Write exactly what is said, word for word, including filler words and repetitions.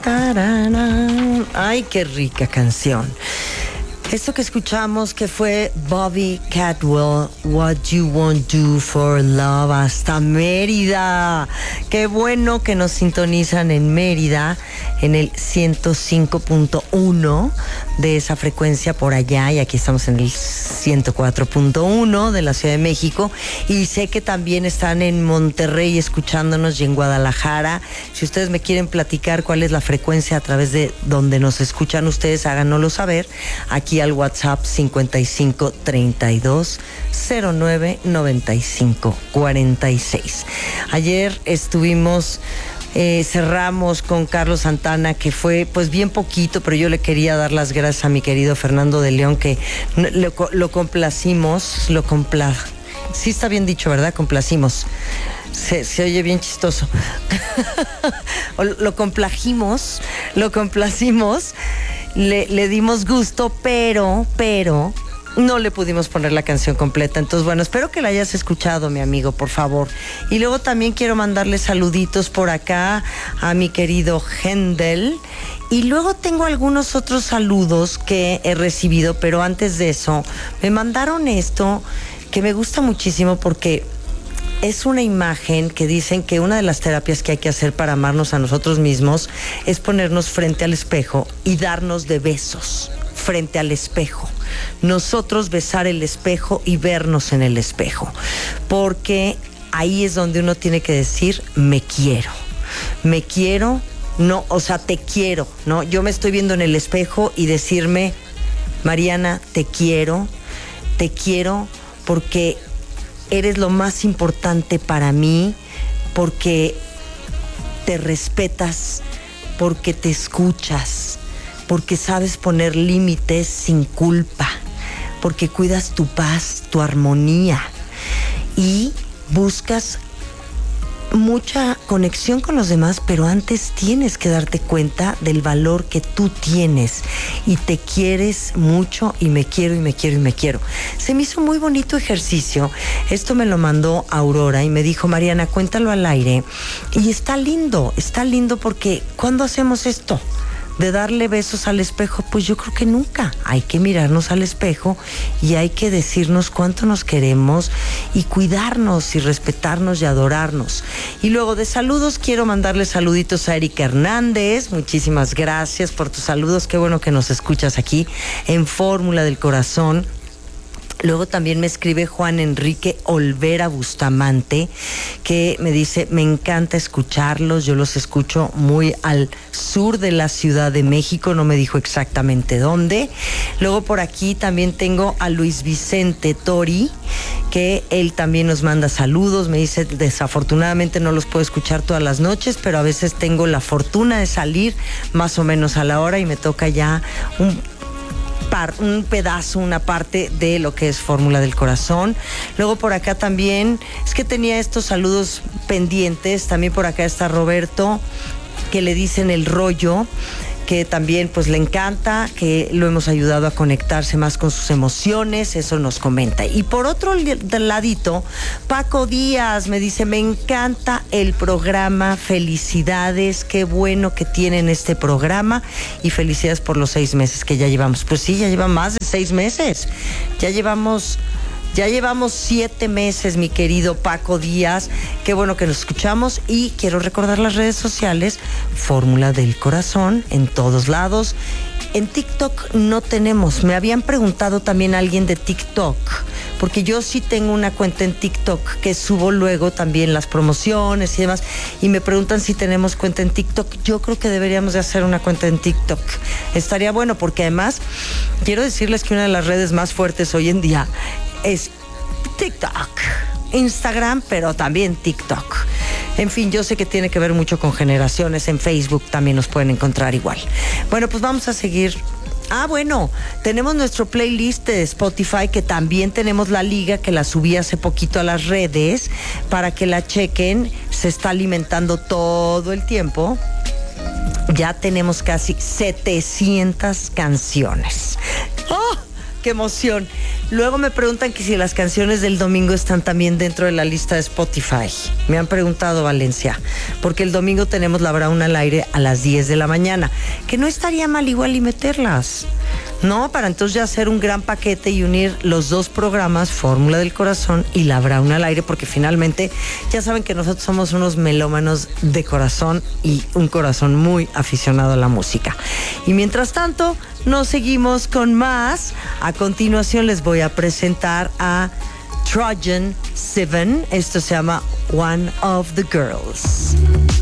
tararán. Ay, qué rica canción. Esto que escuchamos que fue Bobby Caldwell, What You Won't Do for Love, hasta Mérida. Qué bueno que nos sintonizan en Mérida, en el ciento cinco punto uno de esa frecuencia por allá, y aquí estamos en el ciento cuatro punto uno de la Ciudad de México, y sé que también están en Monterrey escuchándonos y en Guadalajara. Si ustedes me quieren platicar cuál es la frecuencia a través de donde nos escuchan ustedes, háganoslo saber aquí al WhatsApp cincuenta y cinco treinta y dos cero nueve noventa y cinco cuarenta y seis. Ayer estuvimos Eh, cerramos con Carlos Santana, que fue pues bien poquito, pero yo le quería dar las gracias a mi querido Fernando de León, que lo, lo complacimos, lo compla... Sí está bien dicho, ¿verdad? Complacimos. Se, se oye bien chistoso. Lo complajimos, lo complacimos, le, le dimos gusto, pero, pero... no le pudimos poner la canción completa. Entonces, bueno, espero que la hayas escuchado, mi amigo, por favor. Y luego también quiero mandarle saluditos por acá a mi querido Hendel. Y luego tengo algunos otros saludos que he recibido, pero antes de eso, me mandaron esto que me gusta muchísimo porque es una imagen que dicen que una de las terapias que hay que hacer para amarnos a nosotros mismos es ponernos frente al espejo y darnos de besos frente al espejo. Nosotros besar el espejo y vernos en el espejo, porque ahí es donde uno tiene que decir me quiero, me quiero, no, o sea, te quiero, ¿no? Yo me estoy viendo en el espejo y decirme, Mariana, te quiero, te quiero porque eres lo más importante para mí, porque te respetas, porque te escuchas, porque sabes poner límites sin culpa, porque cuidas tu paz, tu armonía y buscas mucha conexión con los demás, pero antes tienes que darte cuenta del valor que tú tienes y te quieres mucho y me quiero y me quiero y me quiero. Se me hizo muy bonito ejercicio. Esto me lo mandó Aurora y me dijo, Mariana, cuéntalo al aire. Y está lindo, está lindo porque ¿cuándo hacemos esto? De darle besos al espejo, pues yo creo que nunca. Hay que mirarnos al espejo y hay que decirnos cuánto nos queremos y cuidarnos y respetarnos y adorarnos. Y luego de saludos quiero mandarle saluditos a Erika Hernández. Muchísimas gracias por tus saludos. Qué bueno que nos escuchas aquí en Fórmula del Corazón. Luego también me escribe Juan Enrique Olvera Bustamante, que me dice, me encanta escucharlos, yo los escucho muy al sur de la Ciudad de México, no me dijo exactamente dónde. Luego por aquí también tengo a Luis Vicente Tori, que él también nos manda saludos, me dice, desafortunadamente no los puedo escuchar todas las noches, pero a veces tengo la fortuna de salir más o menos a la hora y me toca ya un Par, un pedazo, una parte de lo que es Fórmula del Corazón. Luego por acá también, es que tenía estos saludos pendientes, también por acá está Roberto, que le dicen el rollo, que también pues le encanta, que lo hemos ayudado a conectarse más con sus emociones, eso nos comenta. Y por otro ladito, Paco Díaz me dice, me encanta el programa, felicidades, qué bueno que tienen este programa y felicidades por los seis meses que ya llevamos. Pues sí, ya lleva más de seis meses, ya llevamos... Ya llevamos siete meses, mi querido Paco Díaz. Qué bueno que nos escuchamos y quiero recordar las redes sociales, Fórmula del Corazón, en todos lados. En TikTok no tenemos. Me habían preguntado también a alguien de TikTok, porque yo sí tengo una cuenta en TikTok que subo luego también las promociones y demás, y me preguntan si tenemos cuenta en TikTok. Yo creo que deberíamos de hacer una cuenta en TikTok. Estaría bueno, porque además quiero decirles que una de las redes más fuertes hoy en día es TikTok, Instagram, pero también TikTok. En fin, yo sé que tiene que ver mucho con generaciones. En Facebook también nos pueden encontrar igual. Bueno, pues vamos a seguir. Ah, bueno, tenemos nuestro playlist de Spotify, que también tenemos la liga, que la subí hace poquito a las redes, para que la chequen. Se está alimentando todo el tiempo. Ya tenemos casi setecientas canciones. ¡Oh! qué emoción. Luego me preguntan que si las canciones del domingo están también dentro de la lista de Spotify. Me han preguntado, Valencia, porque el domingo tenemos La Brauna al aire a las diez de la mañana, que no estaría mal igual y meterlas, ¿no? Para entonces ya hacer un gran paquete y unir los dos programas, Fórmula del Corazón y La Brauna al aire, porque finalmente ya saben que nosotros somos unos melómanos de corazón y un corazón muy aficionado a la música. Y mientras tanto, nos seguimos con más. A continuación les voy a presentar a Trojan Sivan. Esto se llama One of the Girls.